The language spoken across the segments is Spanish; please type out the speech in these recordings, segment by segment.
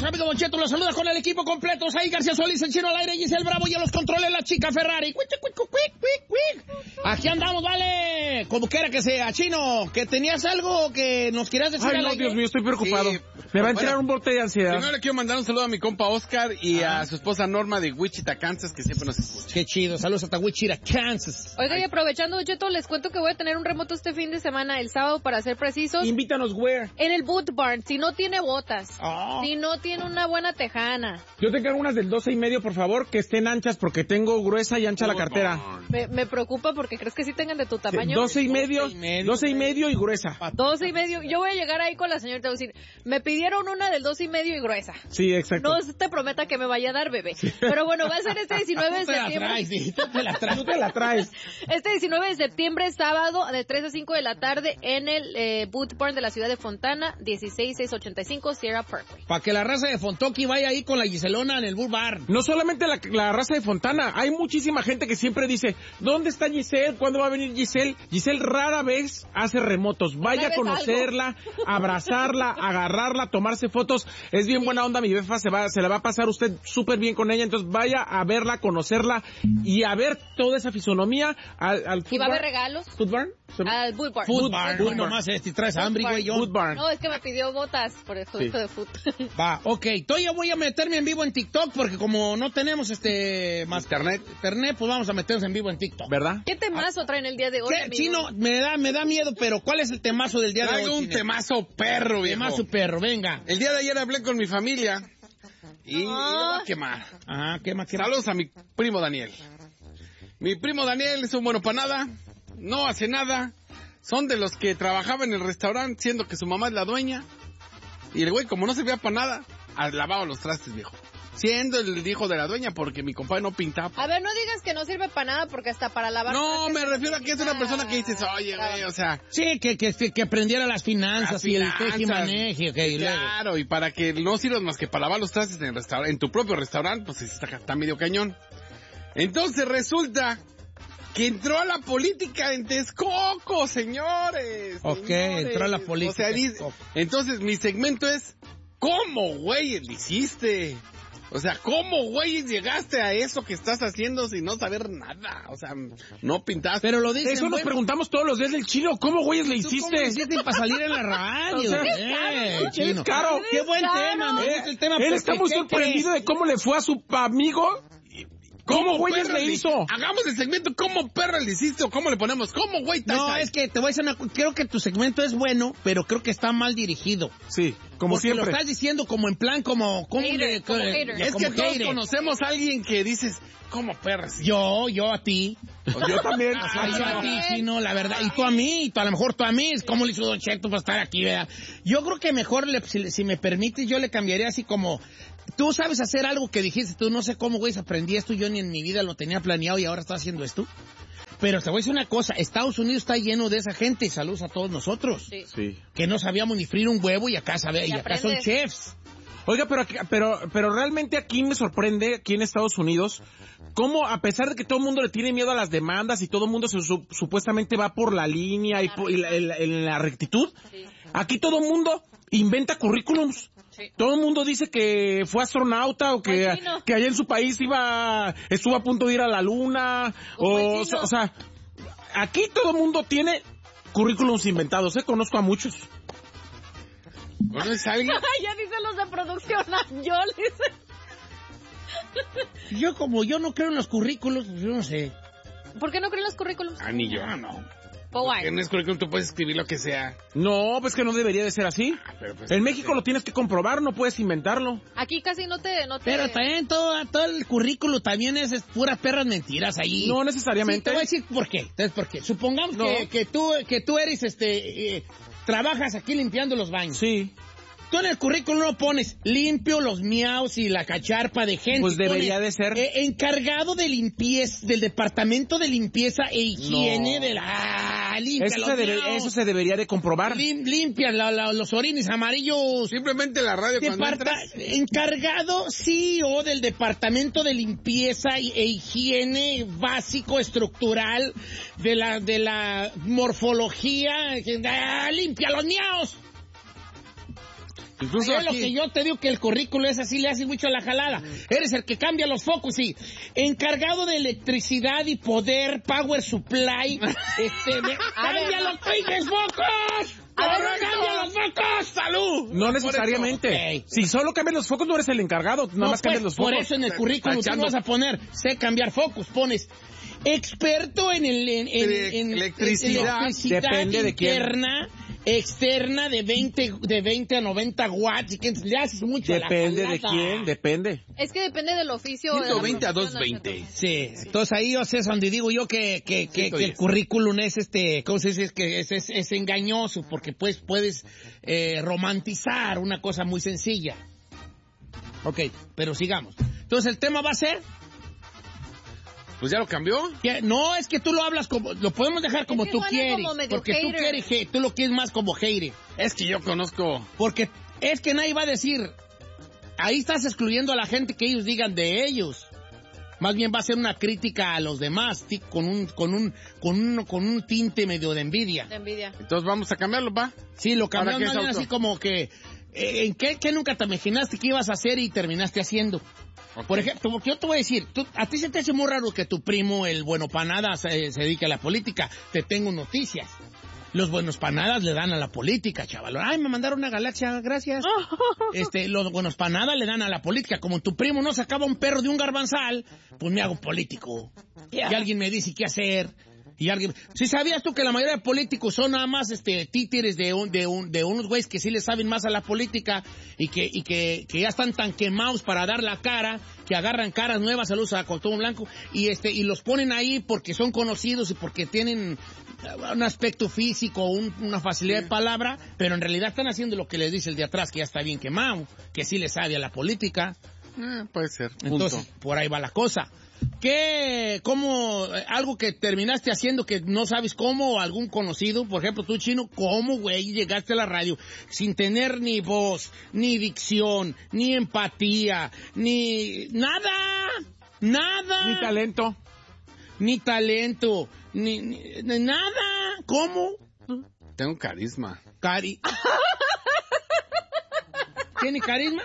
su amigo Don Cheto los saluda con el equipo completo. Ahí García Solís, el Chino al aire, Giselle Bravo y a los controles la chica Ferrari. Aquí andamos, vale. Como quiera que sea. Chino, que tenías algo que nos querías decir. Ay, no, Dios mío, estoy preocupado. Sí. Me va a entrar un bote de ansiedad. Primero le quiero mandar un saludo a mi compa Oscar y a su esposa Norma de Wichita, Kansas, que siempre nos escucha. Qué chido, saludos hasta Wichita, Kansas. Oiga, y aprovechando, Don Cheto, les cuento que voy a tener un remoto este fin de semana, el sábado, para ser precisos. Invítanos, where? En el Boot Barn, si no tiene botas, si no tiene una buena tejana. Yo te quiero unas del 12.5, por favor, que estén anchas, porque tengo gruesa y ancha la cartera. Me preocupa porque crees que sí tengan de tu tamaño. 12.5 y gruesa. 12.5. Yo voy a llegar ahí con la señorita y decir, me pidieron una del 12.5 y gruesa. Sí, exacto. No te prometa que me vaya a dar, bebé. Sí. Pero bueno, va a ser este 19 de septiembre. Tú te la traes. Este 19 de septiembre, sábado, de 3 a 5 de la tarde, en el Boot Barn de la ciudad de Fontana, 16685 Sierra Parkway. Para que la raza de Fontoki vaya ahí con la Giselona en el Boot Barn. No solamente la raza de Fontana, hay muchísima gente que siempre dice, ¿dónde está Giselle? ¿Cuándo va a venir Giselle? Giselle rara vez hace remotos. Vaya a conocerla, abrazarla, agarrarla, tomarse fotos. Es bien buena onda, mi befa, se la va a pasar usted súper bien con ella, entonces vaya a verla, conocerla y a ver toda esa fisonomía al ¿Y va a haber regalos? ¿Food Barn? Al Boot Barn. Food Barn. Nomás traes hambre, güey. No, es que me pidió botas por eso de food. Va, ok. Yo voy a meterme en vivo en TikTok porque como no tenemos más internet, pues vamos a meternos en vivo en TikTok. ¿Verdad? ¿Qué temazo traen el día de hoy, amigo? Chino, me da miedo, pero ¿cuál es el temazo del día de hoy? Traigo un temazo perro, viejo. Temazo perro, venga. El día de ayer hablé con mi familia y lo voy a quemar. Quema. Saludos a mi primo Daniel. Mi primo Daniel es un bueno para nada, no hace nada. Son de los que trabajaban en el restaurante siendo que su mamá es la dueña. Y el güey, como no servía para nada, lavaba los trastes, viejo. Siendo el hijo de la dueña, porque mi compadre no pintaba. A ver, no digas que no sirve para nada, porque hasta para lavar... No, me refiero a que es una persona que dices, oye, güey, o sea... Sí, que aprendiera las finanzas y el tejimaneje, okay, claro, y para que no sirvas más que para lavar los trastes en tu propio restaurante, pues está medio cañón. Entonces resulta que entró a la política en Texcoco, señores. Ok, entró a la política. O sea, entonces mi segmento es, ¿cómo, güey, le hiciste? O sea, ¿cómo, güey, llegaste a eso que estás haciendo sin no saber nada? O sea, no pintaste. Pero lo dicen, eso nos preguntamos todos los días del Chino. ¿Cómo, güey, le hiciste? ¿Cómo le hiciste para salir en la radio? O sea, Chino. Caro. Qué buen tema, me gusta el tema. Él está muy sorprendido de cómo le fue a su amigo. ¿Cómo güeyes le hizo? Hagamos el segmento ¿cómo perra le hiciste o cómo le ponemos? ¿Cómo güey? No, es que te voy a decir creo que tu segmento es bueno, pero creo que está mal dirigido. Sí, como porque siempre. Lo estás diciendo como en plan, como hater. Es que todos conocemos a alguien que dices, ¿cómo perra? Sí. Yo a ti. Yo también. Yo a ti, sí, no, la verdad. Y tú a mí, a lo mejor tú a mí. ¿Cómo le hizo Don Cheto para estar aquí, verdad? Yo creo que mejor, si me permites, yo le cambiaría así como... Tú sabes hacer algo que dijiste tú, no sé cómo, güey, aprendí esto, yo ni en mi vida lo tenía planeado y ahora estás haciendo esto. Pero te voy a decir una cosa, Estados Unidos está lleno de esa gente, saludos a todos nosotros. Sí. Que no sabíamos ni freír un huevo y acá son chefs. Oiga, pero realmente aquí me sorprende, aquí en Estados Unidos, cómo a pesar de que todo el mundo le tiene miedo a las demandas y todo el mundo supuestamente va por la línea y la rectitud, aquí todo el mundo inventa currículums. Sí. Todo el mundo dice que fue astronauta o que allá en su país estuvo a punto de ir a la luna o sea, aquí todo el mundo tiene currículums inventados, conozco a muchos. ¿Conoces a alguien? Ya dicen los de producción, yo yo no creo en los currículos, yo no sé. ¿Por qué no creen los currículums? Ni yo, no. Porque en el currículum tú puedes escribir lo que sea. No, pues que no debería de ser así. En México lo tienes que comprobar, no puedes inventarlo. Aquí casi no te... Pero también todo el currículo también es puras perras mentiras ahí. No necesariamente. Sí, te voy a decir por qué. Entonces, ¿por qué? Supongamos que tú eres trabajas aquí limpiando los baños. Sí. Tú en el currículum no pones limpio los miaus y la cacharpa de gente. Pues debería de ser. Encargado de limpieza, del departamento de limpieza e higiene de la... Eso se debería de comprobar. Limpia los orines amarillos. Simplemente la radio cuando entras. Encargado CEO del departamento de limpieza e higiene básico estructural de la morfología. Limpia los miaos. Incluso es lo que yo te digo, que el currículo es así, le hace mucho a la jalada. Eres el que cambia los focos, sí. Encargado de electricidad y poder, power supply. ¡Cambia los pinches focos! ¡Cambia los focos! ¡Salud! No necesariamente. Okay. Si solo cambias los focos, no eres el encargado. Nada más cambias los focos. Por eso en el currículum tú vas a poner, sé cambiar focos, pones experto en electricidad. Depende de quién. Interna, externa de 20 a 90 watts. Y que le haces mucho Depende a la de quién, depende. Es que depende del oficio. 120 a profesión, 220. Sí, entonces ahí yo sé donde digo yo que el currículum es ¿cómo se dice? Que es engañoso, porque pues puedes romantizar una cosa muy sencilla. Ok, pero sigamos. Entonces el tema va a ser... Pues ya lo cambió. No, es que tú lo hablas como... Lo podemos dejar como tú quieres. Como medio porque hater. tú quieres, tú lo quieres más como hater. Es que yo conozco... Porque es que nadie va a decir... Ahí estás excluyendo a la gente que ellos digan de ellos. Más bien va a ser una crítica a los demás, con un tinte medio de envidia. De envidia. Entonces vamos a cambiarlo, ¿va? Sí, lo cambiamos ¿Para qué es así como que... ¿En qué nunca te imaginaste que ibas a hacer y terminaste haciendo? Okay. Por ejemplo, porque yo te voy a decir, a ti se te hace muy raro que tu primo, el bueno panada, se dedique a la política. Te tengo noticias. Los buenos panadas le dan a la política, chaval. Ay, me mandaron una galaxia, gracias. Los buenos panadas le dan a la política. Como tu primo no sacaba un perro de un garbanzal, pues me hago político. Y alguien me dice qué hacer. Y alguien... ¿Sí sabías tú que la mayoría de políticos son nada más títeres de unos güeyes que sí le saben más a la política y que ya están tan quemados para dar la cara, que agarran caras nuevas, saludos a Cuauhtémoc Blanco, y los ponen ahí porque son conocidos y porque tienen un aspecto físico, una facilidad de palabra, pero en realidad están haciendo lo que les dice el de atrás, que ya está bien quemado, que sí le sabe a la política? Puede ser. Entonces, por ahí va la cosa. Algo que terminaste haciendo que no sabes cómo, algún conocido, por ejemplo, tú, Chino, ¿cómo, güey, llegaste a la radio sin tener ni voz, ni dicción, ni empatía, ni nada? Ni talento, ni nada? ¿Cómo? Tengo carisma. ¿Tiene carisma?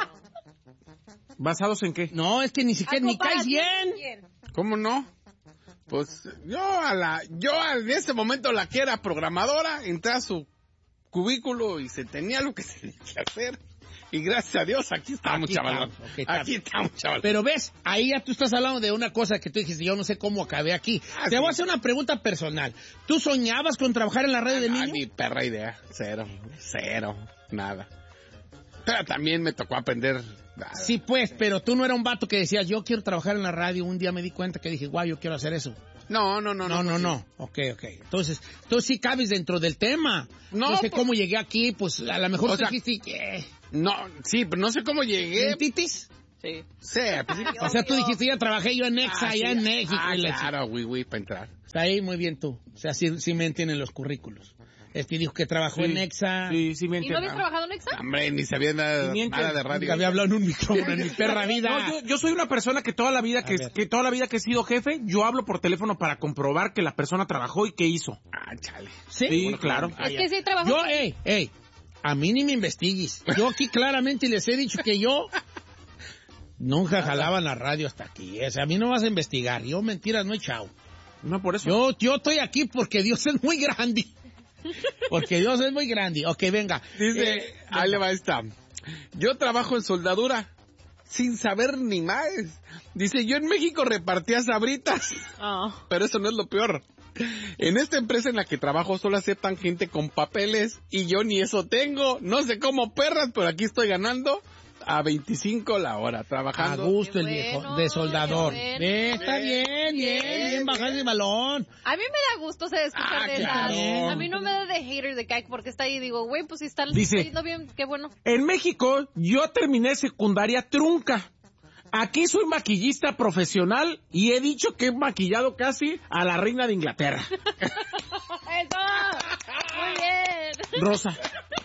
¿basados en qué? No, es que ni siquiera, ni caes bien. ¿Cómo no? Pues yo en ese momento la que era programadora, entré a su cubículo y se tenía lo que se tenía que hacer. Y gracias a Dios, aquí estamos, chaval. Aquí estamos, chaval. Pero ves, ahí ya tú estás hablando de una cosa que tú dijiste, yo no sé cómo acabé aquí. Te voy a hacer una pregunta personal. ¿Tú soñabas con trabajar en la radio de niño? Ni perra idea. Cero, nada. Pero también me tocó aprender. Sí, pues, pero tú no eras un vato que decías, yo quiero trabajar en la radio. Un día me di cuenta que dije, guau, yo quiero hacer eso. No. Ok. Entonces, tú sí cabes dentro del tema. No sé cómo llegué aquí, pues a lo mejor dijiste... No, sí, pero no sé cómo llegué. ¿Titis? Sí. Sí, pues sí. O sea, tú dijiste, ya trabajé yo en Exa, allá en México. Claro, güey, para entrar. Está ahí muy bien tú. O sea, sí me entienden los currículos. Es que dijo que trabajó en Exa. Sí, me ¿Y entiendo. no habías trabajado en Exa? Hombre, ni sabía nada de radio. Nunca había hablado en un micrófono en mi perra vida. No, yo soy una persona que toda la vida que toda la vida que he sido jefe, yo hablo por teléfono para comprobar que la persona trabajó y qué hizo. Chale. Sí, bueno, claro. Es que sí trabajó. Yo, a mí ni me investigues. Yo aquí claramente les he dicho que yo nunca jalaba en la radio hasta aquí. O sea, a mí no vas a investigar. Yo mentiras no he echado. No, por eso. Yo estoy aquí porque Dios es muy grande. Porque Dios es muy grande. Ok, venga. Dice, ahí le va esta. Yo trabajo en soldadura sin saber ni más. Dice, yo en México repartía sabritas. Pero eso no es lo peor. En esta empresa en la que trabajo solo aceptan gente con papeles y yo ni eso tengo. No sé cómo perras, pero aquí estoy ganando a 25 la hora, trabajando. A gusto Qué el viejo, bueno, de soldador. qué bueno. Está bien bajar el balón. A mí me da gusto escuchar de claro. esas. A mí no me da de hater de que porque está ahí y digo, güey, pues si está Dice, yendo bien, qué bueno. En México yo terminé secundaria trunca. Aquí soy maquillista profesional y he dicho que he maquillado casi a la reina de Inglaterra. ¡Eso! Muy bien. Rosa.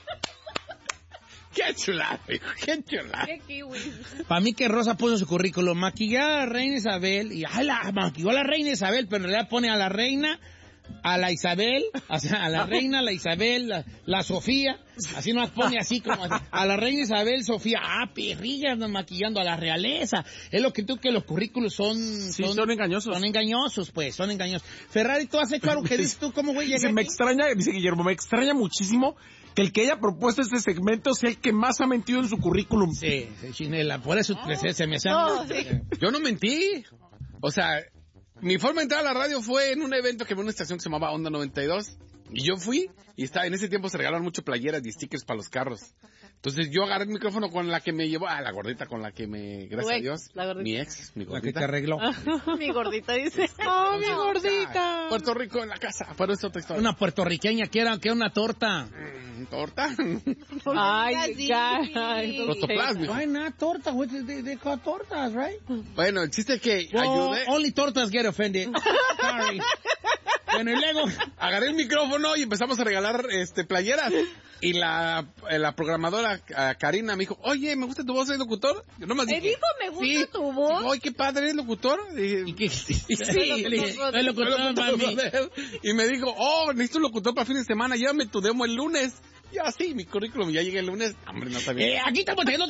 ¡Qué chulada, hijo! ¡Qué chulada! ¡Qué kiwi! Para mí que Rosa puso su currículum, maquillar a la reina Isabel, y la maquilló a la reina Isabel, pero en realidad pone a la reina a la Isabel, o sea, a la reina, la Isabel, la Sofía, así nos pone así como así, a la reina Isabel, Sofía, perrillas, nos maquillando a la realeza. Es lo que tú, que los currículos son engañosos. Son engañosos, pues, son engañosos. Ferrari, ¿tú has hecho algo que dices tú? ¿Cómo, güey? Dice Guillermo, me extraña muchísimo que el que haya propuesto este segmento sea el que más ha mentido en su currículum. Sí, Chinela, por eso se me hace... Yo no mentí. O sea, mi forma de entrar a la radio fue en un evento que fue en una estación que se llamaba Onda 92. Y yo fui, y en ese tiempo se regalaron mucho playeras y stickers para los carros. Entonces yo agarré el micrófono con la que me llevó, la gordita con la que gracias a Dios, mi ex, mi gordita. La que te arregló. Mi gordita dice. Mi gordita. Puerto Rico en la casa, pero es otra historia. Una puertorriqueña que era una torta. ¿Torta? Ay, Protoplasma. Why not torta? What they call tortas, right? Bueno, el chiste es que ayudé. Only tortas get offended. Sorry. Bueno, y luego agarré el micrófono y empezamos a regalar playeras. Y la programadora Karina me dijo, oye, me gusta tu voz, ¿eres locutor? Yo nomás dije, dijo, me gusta tu voz. Oye, qué padre, ¿eres locutor? ¿Y qué? Sí, es locutor, mami. Y me dijo, necesito un locutor para fin de semana, llévame tu demo el lunes. Ya sí, mi currículum, ya llegué el lunes. Hombre, no sabía. Aquí estamos teniendo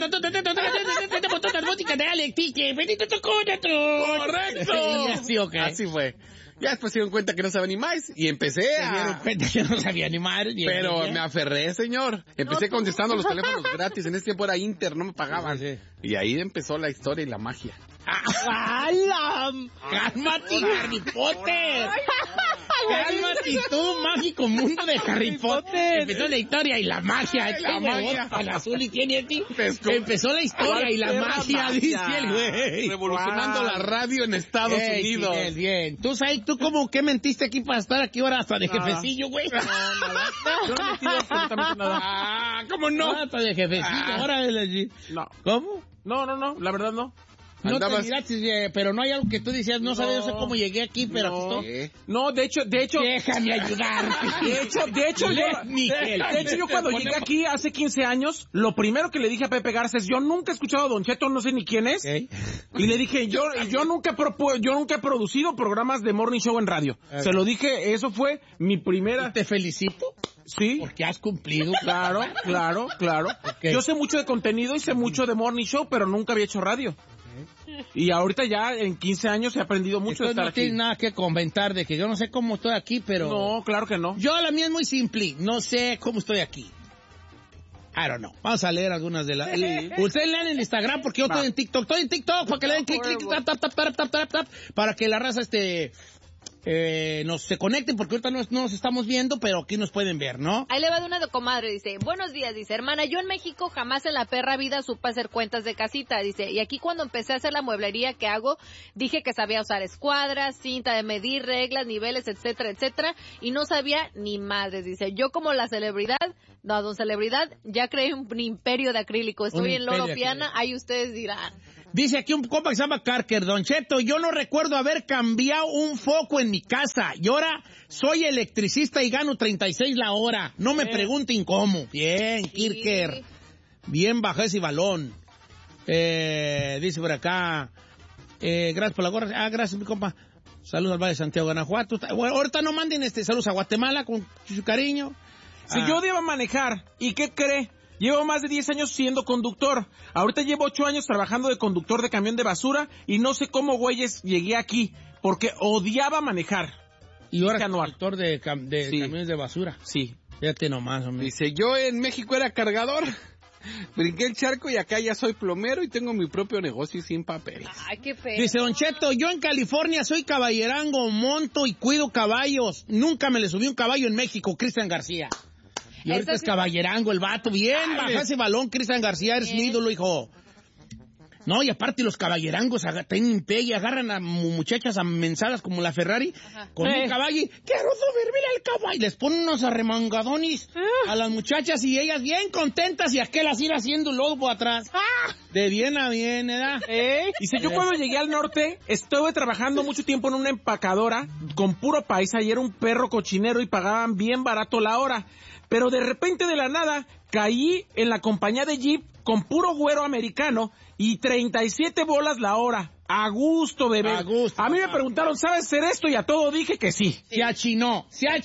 música de Alex Tique. Correcto. Así fue. Ya después se dieron cuenta que no sabía ni más y empecé Se dieron cuenta que no sabía ni más. Pero me aferré, señor. Empecé contestando los teléfonos gratis. En ese tiempo era Inter, no me pagaban. Sí. Y ahí empezó la historia y la magia. ¡Cálmate, Harry Potter! ¡Cálmate tú, mágico mundo de Harry Potter! Empezó la historia y la magia. La magia. Al azul y tiene a ti. Empezó la historia y la magia, dice el güey. Revolucionando la radio en Estados Unidos. Bien. ¿Tú cómo qué mentiste aquí para estar aquí ahora hasta de jefecillo, güey? No, nada. Yo no he mentido absolutamente nada. ¿Cómo no? Hasta de jefecillo, ahora No. ¿Cómo? No, la verdad no. No te miraste, pero no hay algo que tú decías, no sé cómo llegué aquí, pero no, de hecho, déjame ayudar. De hecho, yo cuando llegué aquí hace 15 años, lo primero que le dije a Pepe Garza es, yo nunca he escuchado a Don Cheto, no sé ni quién es. Okay. Y le dije, yo nunca he producido programas de morning show en radio. Okay. Se lo dije, eso fue mi primera. ¿Y te felicito? Sí. Porque has cumplido. Claro. Okay. Yo sé mucho de contenido y sé mucho de morning show, pero nunca había hecho radio. Y ahorita ya en 15 años he aprendido mucho de estar aquí. No tienes nada que comentar de que yo no sé cómo estoy aquí, pero... No, claro que no. Yo la mía es muy simple. No sé cómo estoy aquí. I don't know. Vamos a leer algunas de las... Ustedes lean en Instagram porque yo estoy en TikTok. Estoy en TikTok para que le den clic, tap, para que la raza nos se conecten porque ahorita no nos estamos viendo, pero aquí nos pueden ver, ¿no? Ahí le va de una de comadre, dice, buenos días, dice, hermana, yo en México jamás en la perra vida supe hacer cuentas de casita, dice, y aquí cuando empecé a hacer la mueblería que hago, dije que sabía usar escuadras, cinta de medir, reglas, niveles, etcétera, etcétera, y no sabía ni madres, dice, yo como la don celebridad, ya creé un imperio de acrílico, estoy en Loro Piana, ahí ustedes dirán. Dice aquí un compa que se llama Carker, Don Cheto, yo no recuerdo haber cambiado un foco en mi casa y ahora soy electricista y gano 36 la hora. No me pregunten cómo. Bien, Kirker. Bien bajé ese balón. Dice por acá, gracias por la gorra. Gracias, mi compa. Saludos al Valle de Santiago, Guanajuato. Bueno, ahorita no manden saludos a Guatemala con su cariño. Si yo debo manejar, ¿y qué cree? Llevo más de 10 años siendo conductor. Ahorita llevo 8 años trabajando de conductor de camión de basura y no sé cómo, güeyes, llegué aquí porque odiaba manejar. Y ahora es conductor de camiones de basura. Sí. Fíjate nomás, hombre. Dice, yo en México era cargador, brinqué el charco y acá ya soy plomero y tengo mi propio negocio sin papeles. Ay, qué feo. Dice, Don Cheto, yo en California soy caballerango, monto y cuido caballos. Nunca me le subí un caballo en México, Cristian García. Y ahorita es caballerango el vato. Bien, baja ese balón, Cristian García, eres mi ídolo, hijo. No, y aparte los caballerangos tienen pe y agarran a muchachas amensadas como la Ferrari con un caballo y quiero subirme al caballo. Y les ponen unos arremangadones a las muchachas y ellas bien contentas y aquel así haciendo lodo por atrás. De bien a bien, ¿verdad? Dice, yo cuando llegué al norte estuve trabajando mucho tiempo en una empacadora con puro paisa y era un perro cochinero y pagaban bien barato la hora. Pero de repente de la nada caí en la compañía de Jeep con puro güero americano y 37 bolas la hora. A gusto, bebé. A gusto, A mí me papá. preguntaron, ¿sabes hacer esto? Y a todo dije que sí. Se achinó.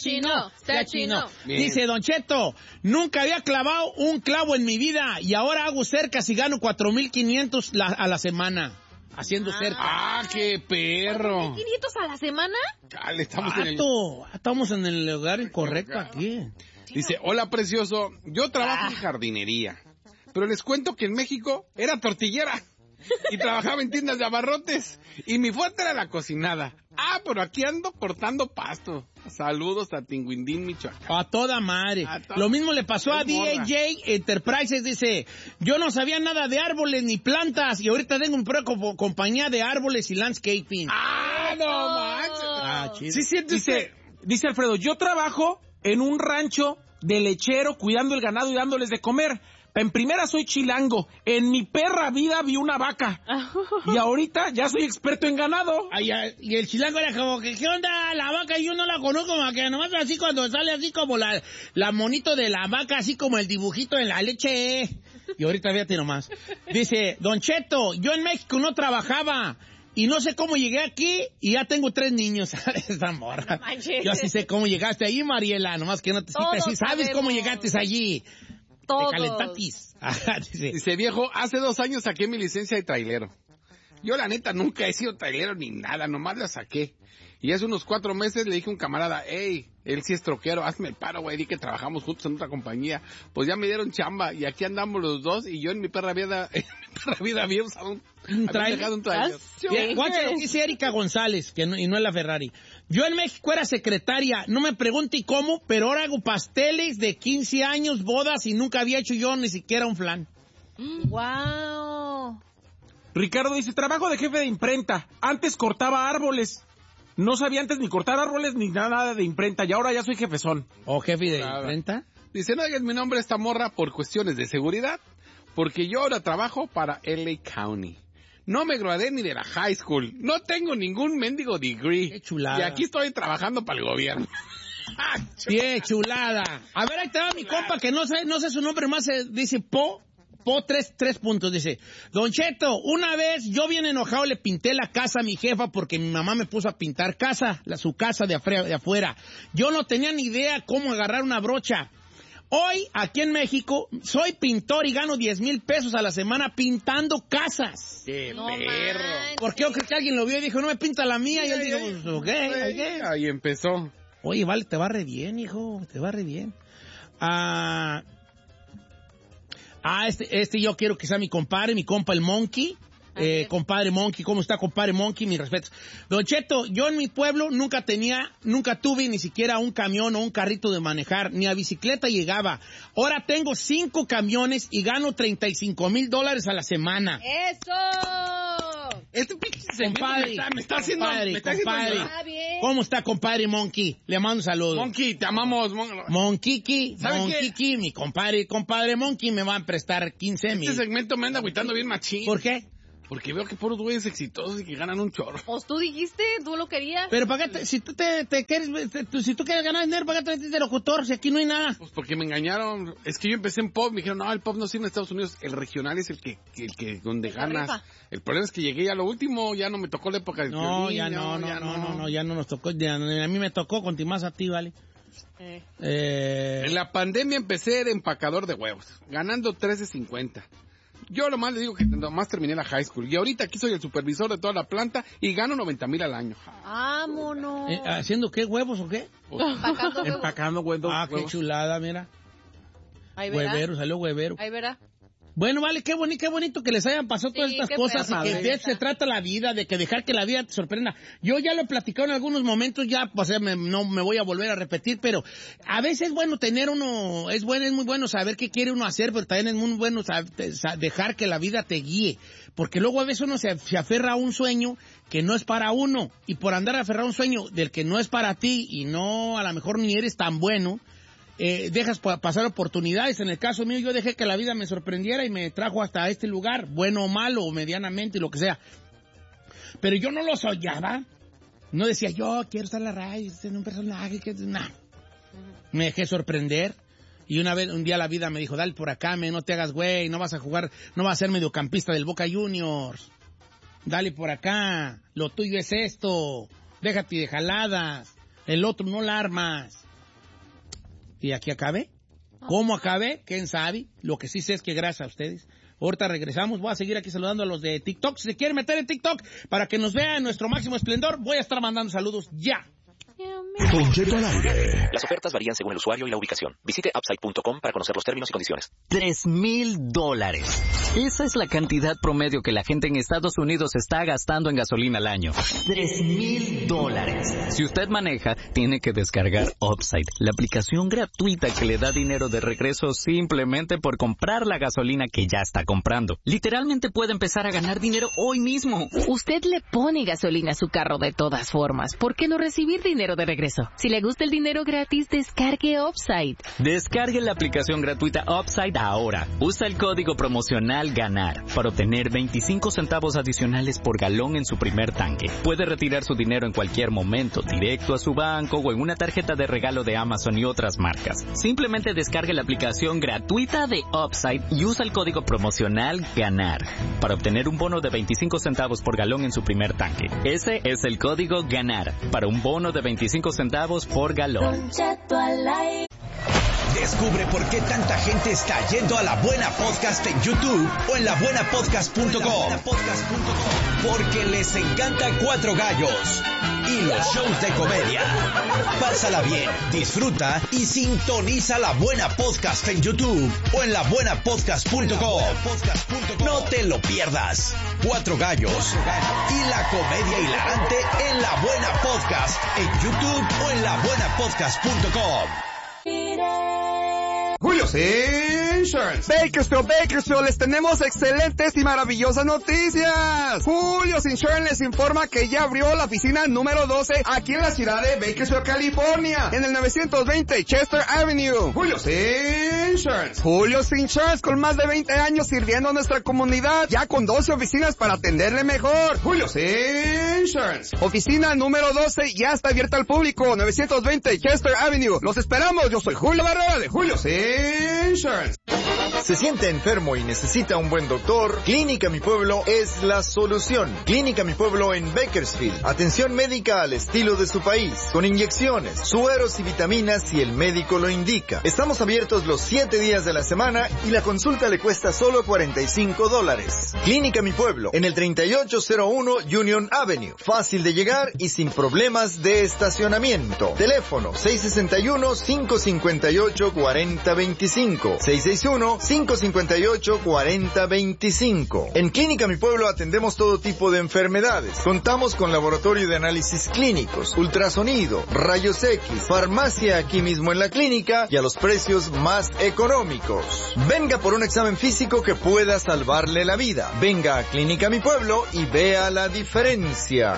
Bien. Dice Don Cheto, nunca había clavado un clavo en mi vida y ahora hago cercas y gano 4,500 a la semana. Haciendo cercas. ¡Ah, qué perro! ¿$500 a la semana? Chale, estamos en el... Estamos en el lugar incorrecto aquí. Dice, hola, precioso. Yo trabajo en jardinería. Pero les cuento que en México era tortillera. Y trabajaba en tiendas de abarrotes. Y mi fuerte era la cocinada. Ah, pero aquí ando cortando pasto. Saludos a Tinguindín, Michoacán. A toda madre. A toda- Lo mismo le pasó a Es morra. DAJ Enterprises, dice, yo no sabía nada de árboles ni plantas y ahorita tengo mi propia compañía de árboles y landscaping. ¡Ah, no manches! Ah, chido. Sí, siente usted. Dice Alfredo, yo trabajo en un rancho de lechero cuidando el ganado y dándoles de comer. En primera soy chilango. En mi perra vida vi una vaca. Y ahorita ya soy experto en ganado. Ay, ay, y el chilango era como que, ¿qué onda? La vaca yo no la conozco, como que nomás así cuando sale así como la monito de la vaca, así como el dibujito en la leche. Y ahorita fíjate nomás. Dice, Don Cheto, yo en México no trabajaba. Y no sé cómo llegué aquí y ya tengo 3 niños. Esta morra. No manches. Yo sí sé cómo llegaste allí, Mariela. Nomás que no te Todos sí sabes cómo sabemos. llegaste allí. Todos. Te calentatis. Ajá, dice, Dice, viejo, hace 2 años saqué mi licencia de trailero. Yo, la neta, nunca he sido trailero ni nada, nomás la saqué. Y hace unos 4 meses le dije a un camarada, hey, él sí es troquero, hazme el paro, güey, di que trabajamos juntos en otra compañía. Pues ya me dieron chamba y aquí andamos los dos y yo en mi perra vida había usado Un había trailer. dejado un trailer. Mira, guacha lo que dice Erika González, y no es la Ferrari. Yo en México era secretaria, no me pregunte cómo, pero ahora hago pasteles de 15 años, bodas, y nunca había hecho yo ni siquiera un flan. Wow. Ricardo dice, trabajo de jefe de imprenta. Antes cortaba árboles. No sabía antes ni cortar árboles ni nada de imprenta. Y ahora ya soy jefezón. ¿O jefe de Nada. imprenta? Dice, no digas mi nombre a esta morra por cuestiones de seguridad, porque yo ahora trabajo para LA County. No me gradué ni de la high school. No tengo ningún mendigo degree. Qué chulada. Y aquí estoy trabajando para el gobierno. ¡Qué chulada! A ver, ahí te va mi compa, que no sé su nombre más, dice Po 3 puntos, dice, Don Cheto, una vez yo bien enojado le pinté la casa a mi jefa porque mi mamá me puso a pintar su casa de afuera. Yo no tenía ni idea cómo agarrar una brocha. Hoy, aquí en México, soy pintor y gano 10,000 pesos a la semana pintando casas. ¡Qué No perro! manches. ¿Por qué yo creo que alguien lo vio y dijo, no me pinta la mía? Y él dijo, pues, ok. Ahí empezó. Oye, vale, te va re bien, hijo, te va re bien. Este yo quiero que sea mi compadre, mi compa el Monkey. Compadre Monkey, ¿cómo está, compadre Monkey? Mis respetos. Don Cheto, yo en mi pueblo nunca tuve ni siquiera un camión o un carrito de manejar, ni a bicicleta llegaba. Ahora tengo 5 camiones y gano $35,000 a la semana. ¡Eso! Este pinche segmento Compadre, me está haciendo compadre. llorar. Está bien. ¿Cómo está, compadre Monkey? Le mando un saludo. Monkey, te amamos. Monkey, ¿Sabe qué? mi compadre Monkey me va a prestar 15,000. Este segmento me anda agüitando bien machín. ¿Por qué? Porque veo que puros güeyes exitosos y que ganan un chorro. Pues tú dijiste, tú lo querías. Pero ¿para qué si tú te quieres, si tú quieres ganar dinero, ¿para qué te metes de locutor? Si aquí no hay nada. Pues porque me engañaron. Es que yo empecé en pop, me dijeron, no, el pop no sirve en Estados Unidos. El regional es el que donde El que ganas. rifa. El problema es que llegué a lo último, ya no me tocó la época del No, violín, ya no nos tocó. A mí me tocó, contigo más a ti, ¿vale? En la pandemia empecé de empacador de huevos, ganando $13.50. Yo lo más le digo que nomás terminé la high school. Y ahorita aquí soy el supervisor de toda la planta y gano $90,000 al año. Vámonos. ¿Haciendo qué, huevos o qué? Empacando huevos. Empacando huevos. Qué chulada, mira. Ahí verá. Huevero, salió huevero. Ahí verá. Bueno, vale, qué bonito que les hayan pasado todas Sí, estas qué cosas y perro, que de eso se trata la vida, de que dejar que la vida te sorprenda. Yo ya lo he platicado en algunos momentos, ya, pues no me voy a volver a repetir, pero a veces es bueno tener uno, es muy bueno saber qué quiere uno hacer, pero también es muy bueno dejar que la vida te guíe, porque luego a veces uno se aferra a un sueño que no es para uno, y por andar aferrado a un sueño del que no es para ti y no, a lo mejor ni eres tan bueno, dejas pasar oportunidades. En el caso mío, yo dejé que la vida me sorprendiera y me trajo hasta este lugar, bueno o malo, o medianamente, lo que sea. Pero yo no lo soñaba. No decía, yo quiero estar en la radio, ser un personaje, que... Nah. Me dejé sorprender. Y un día la vida me dijo, dale por acá, no te hagas güey, no vas a jugar, no vas a ser mediocampista del Boca Juniors. Dale por acá, lo tuyo es esto, déjate de jaladas, el otro no la armas. Y aquí acabé. ¿Cómo acabé? ¿Quién sabe? Lo que sí sé es que gracias a ustedes. Ahorita regresamos, voy a seguir aquí saludando a los de TikTok. Si se quieren meter en TikTok para que nos vean nuestro máximo esplendor, voy a estar mandando saludos ya. Don Cheto al aire. Las ofertas varían según el usuario y la ubicación. Visite upside.com para conocer los términos y condiciones. $3,000. Esa es la cantidad promedio que la gente en Estados Unidos está gastando en gasolina al año. $3,000. Si usted maneja, tiene que descargar Upside, la aplicación gratuita que le da dinero de regreso simplemente por comprar la gasolina que ya está comprando. Literalmente puede empezar a ganar dinero hoy mismo. Usted le pone gasolina a su carro de todas formas. ¿Por qué no recibir dinero de regreso? Si le gusta el dinero gratis, descargue Upside. Descargue la aplicación gratuita Upside ahora. Usa el código promocional GANAR para obtener 25 centavos adicionales por galón en su primer tanque. Puede retirar su dinero en cualquier momento, directo a su banco o en una tarjeta de regalo de Amazon y otras marcas. Simplemente descargue la aplicación gratuita de Upside y usa el código promocional GANAR para obtener un bono de 25 centavos por galón en su primer tanque. Ese es el código GANAR para un bono de 25 centavos por galón. Descubre por qué tanta gente está yendo a La Buena Podcast en YouTube o en labuenapodcast.com. Porque les encanta Cuatro Gallos y los shows de comedia. Pásala bien, disfruta y sintoniza La Buena Podcast en YouTube o en labuenapodcast.com. No te lo pierdas. Cuatro Gallos y la comedia hilarante en La Buena Podcast en YouTube o en labuenapodcast.com. Julio's Insurance. Bakersfield, les tenemos excelentes y maravillosas noticias. Julio's Insurance les informa que ya abrió la oficina número 12 aquí en la ciudad de Bakersfield, California, en el 920 Chester Avenue. Julio's Insurance. Julio's Insurance, con más de 20 años sirviendo a nuestra comunidad, ya con 12 oficinas para atenderle mejor. Julio's Insurance. Oficina número 12 ya está abierta al público, 920 Chester Avenue. Los esperamos, yo soy Julio Barrera de Julio's Insurance. ¿Se siente enfermo y necesita un buen doctor? Clínica Mi Pueblo es la solución. Clínica Mi Pueblo en Bakersfield. Atención médica al estilo de su país, con inyecciones, sueros y vitaminas si el médico lo indica. Estamos abiertos los 7 días de la semana y la consulta le cuesta solo $45. Clínica Mi Pueblo, en el 3801 Union Avenue. Fácil de llegar y sin problemas de estacionamiento. Teléfono 661-558-4025. 661-558-4025. En Clínica Mi Pueblo atendemos todo tipo de enfermedades. Contamos con laboratorio de análisis clínicos, ultrasonido, rayos X, farmacia aquí mismo en la clínica y a los precios más económicos. Venga por un examen físico que pueda salvarle la vida. Venga a Clínica Mi Pueblo y vea la diferencia.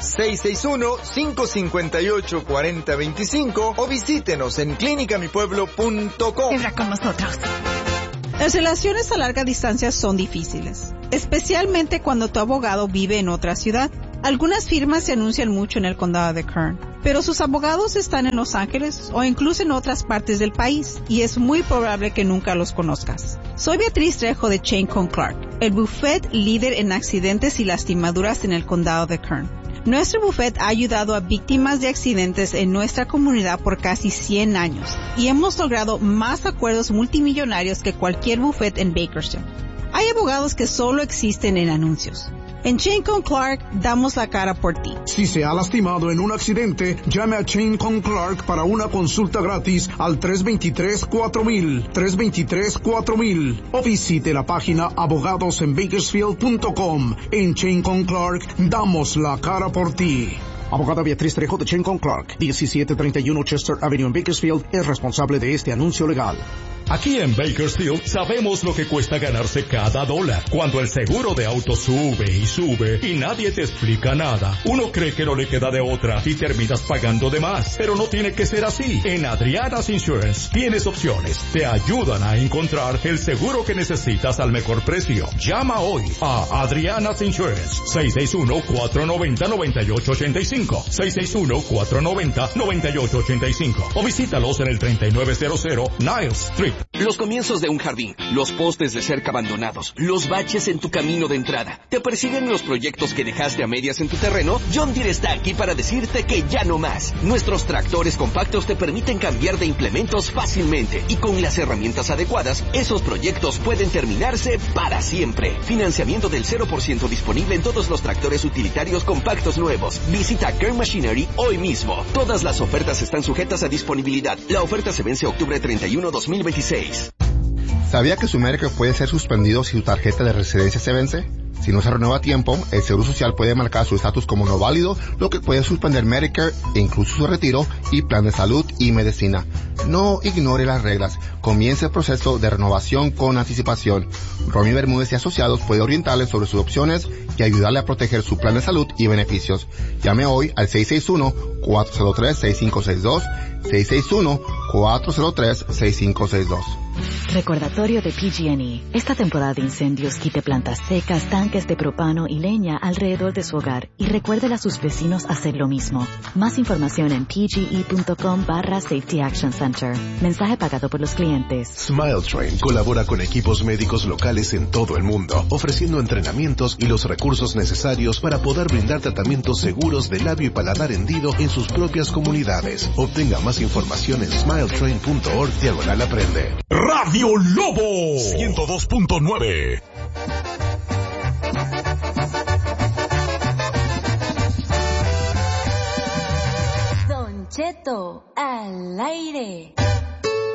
661-558-4025 o visítenos en clinicamipueblo.com. Entra con nosotros. Las relaciones a larga distancia son difíciles, especialmente cuando tu abogado vive en otra ciudad. Algunas firmas se anuncian mucho en el condado de Kern, pero sus abogados están en Los Ángeles o incluso en otras partes del país, y es muy probable que nunca los conozcas. Soy Beatriz Trejo de Chain Con Clark, el bufete líder en accidentes y lastimaduras en el condado de Kern. Nuestro bufete ha ayudado a víctimas de accidentes en nuestra comunidad por casi 100 años y hemos logrado más acuerdos multimillonarios que cualquier bufete en Bakersfield. Hay abogados que solo existen en anuncios. En Chain Con Clark damos la cara por ti. Si se ha lastimado en un accidente, llame a Chain Con Clark para una consulta gratis al 323-4000, 323-4000 o visite la página abogadosenbakersfield.com. En Chain Con Clark damos la cara por ti. Abogada Beatriz Trejo de Chain Con Clark, 1731 Chester Avenue en Bakersfield, es responsable de este anuncio legal. Aquí en Bakersfield sabemos lo que cuesta ganarse cada dólar. Cuando el seguro de auto sube y sube y nadie te explica nada, uno cree que no le queda de otra y terminas pagando de más. Pero no tiene que ser así. En Adriana's Insurance tienes opciones. Te ayudan a encontrar el seguro que necesitas al mejor precio. Llama hoy a Adriana's Insurance. 661-490-9885. 661-490-9885. O visítalos en el 3900 Niles Street. Los comienzos de un jardín, los postes de cerca abandonados, los baches en tu camino de entrada. ¿Te persiguen los proyectos que dejaste a medias en tu terreno? John Deere está aquí para decirte que ya no más. Nuestros tractores compactos te permiten cambiar de implementos fácilmente y con las herramientas adecuadas, esos proyectos pueden terminarse para siempre. Financiamiento del 0% disponible en todos los tractores utilitarios compactos nuevos. Visita Kern Machinery hoy mismo. Todas las ofertas están sujetas a disponibilidad. La oferta se vence octubre 31, 2026. ¿Sabía que su Medicare puede ser suspendido si su tarjeta de residencia se vence? Si no se renueva a tiempo, el Seguro Social puede marcar su estatus como no válido, lo que puede suspender Medicare e incluso su retiro y plan de salud y medicina. No ignore las reglas. Comience el proceso de renovación con anticipación. Romy Bermúdez y Asociados puede orientarle sobre sus opciones y ayudarle a proteger su plan de salud y beneficios. Llame hoy al 661-403-6562, 661-403-6562. Recordatorio de PG&E. Esta temporada de incendios quite plantas secas, tanques de propano y leña alrededor de su hogar y recuerde a sus vecinos hacer lo mismo. Más información en pge.com/Safety Action Center. Mensaje pagado por los clientes. Smile Train colabora con equipos médicos locales en todo el mundo, ofreciendo entrenamientos y los recursos necesarios para poder brindar tratamientos seguros de labio y paladar hendido en sus propias comunidades. Obtenga más información en smiletrain.org/aprende. Radio Lobo 102.9. Don Cheto al aire.